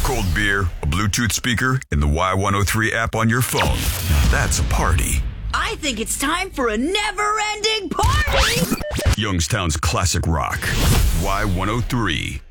cold beer, a Bluetooth speaker, and the Y103 app on your phone. That's a party. I think it's time for a never-ending party! Youngstown's classic rock. Y103.